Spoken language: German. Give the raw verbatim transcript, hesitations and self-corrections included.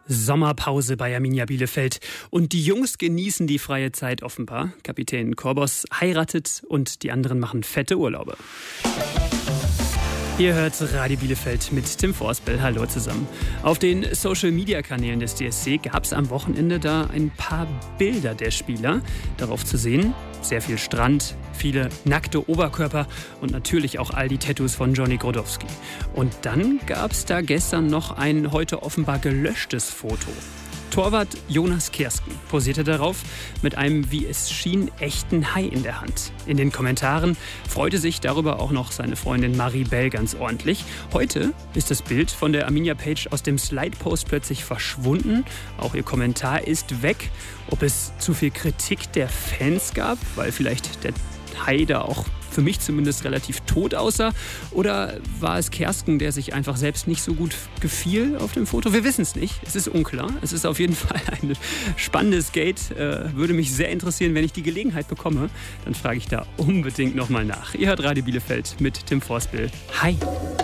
Sommerpause bei Arminia Bielefeld und die Jungs genießen die freie Zeit offenbar. Kapitän Korbos heiratet und die anderen machen fette Urlaube. Ihr hört Radio Bielefeld mit Tim Forspel. Hallo zusammen. Auf den Social-Media-Kanälen des D S C gab es am Wochenende da ein paar Bilder der Spieler. Darauf zu sehen, sehr viel Strand, viele nackte Oberkörper und natürlich auch all die Tattoos von Johnny Grodowski. Und dann gab es da gestern noch ein heute offenbar gelöschtes Foto. Torwart Jonas Kersken posierte darauf mit einem, wie es schien, echten Hai in der Hand. In den Kommentaren freute sich darüber auch noch seine Freundin Marie Bell ganz ordentlich. Heute ist das Bild von der Arminia-Page aus dem Slide-Post plötzlich verschwunden. Auch ihr Kommentar ist weg. Ob es zu viel Kritik der Fans gab, weil vielleicht der Hai da auch für mich zumindest relativ tot aussah? Oder war es Kersken, der sich einfach selbst nicht so gut gefiel auf dem Foto? Wir wissen es nicht. Es ist unklar. Es ist auf jeden Fall ein spannendes Gate. Äh, würde mich sehr interessieren, wenn ich die Gelegenheit bekomme. Dann frage ich da unbedingt nochmal nach. Ihr hört Radio Bielefeld mit Tim Forspel. Hi!